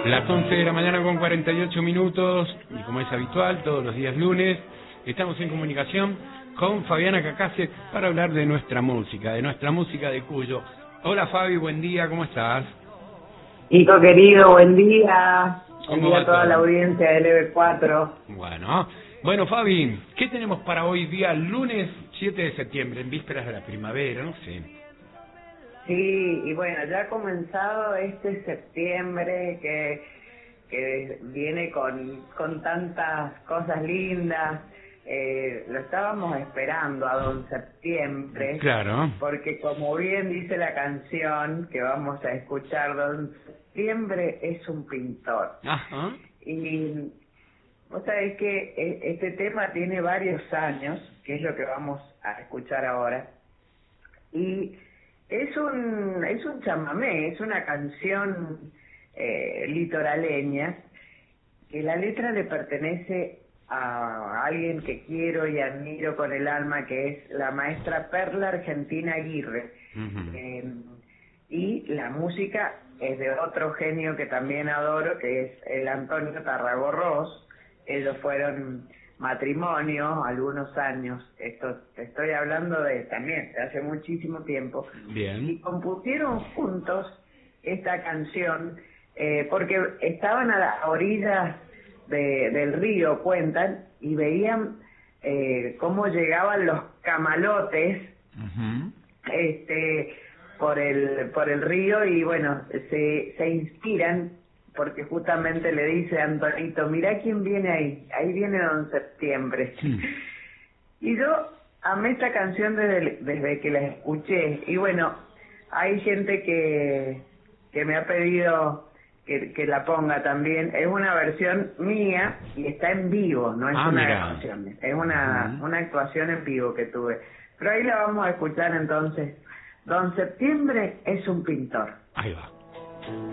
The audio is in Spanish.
Las 11 de la mañana con 48 minutos, y como es habitual, todos los días lunes, estamos en comunicación con Fabiana Cacase para hablar de nuestra música de Cuyo. Hola Fabi, buen día, ¿cómo estás? Nico querido, buen día. Buen ¿Cómo día va a toda todo? la audiencia del EV4. Bueno Fabi, ¿qué tenemos para hoy día, lunes 7 de septiembre, en vísperas de la primavera, no sé? Sí, y bueno, ya ha comenzado este septiembre que viene con tantas cosas lindas. Lo estábamos esperando a Don Septiembre. Claro. Porque como bien dice la canción que vamos a escuchar, Don Septiembre es un pintor. Ajá. Y vos sabés que este tema tiene varios años, que es lo que vamos a escuchar ahora. Y es un chamamé, es una canción litoraleña, que la letra le pertenece a alguien que quiero y admiro con el alma, que es la maestra Perla Argentina Aguirre. Y la música es de otro genio que también adoro, que es el Antonio Tarragorros. Ellos fueron matrimonio algunos años, esto te estoy hablando de también de hace muchísimo tiempo. Bien. Y compusieron juntos esta canción porque estaban a las orillas del río, cuentan, y veían cómo llegaban los camalotes por el río, y bueno, se inspiran, porque justamente le dice a Antonito, mirá quién viene ahí viene Don Septiembre. Y yo amé esta canción desde que la escuché, y bueno, hay gente que me ha pedido que la ponga también. Es una versión mía y está en vivo, no es una grabación, es una actuación en vivo que tuve. Pero ahí la vamos a escuchar entonces. Don Septiembre es un pintor. Ahí va.